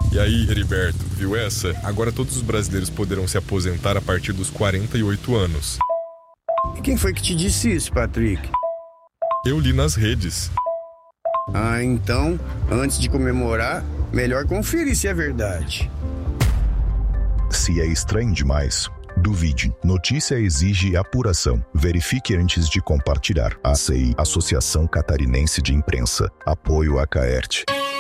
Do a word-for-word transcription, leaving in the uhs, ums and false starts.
E aí, Heriberto, viu essa? Agora todos os brasileiros poderão se aposentar a partir dos quarenta e oito anos. E quem foi que te disse isso, Patrick? Eu li nas redes. Ah, então, antes de comemorar, melhor conferir se é verdade. Se é estranho demais, duvide. Notícia exige apuração. Verifique antes de compartilhar. A C I, Associação Catarinense de Imprensa. Apoio a Caerte.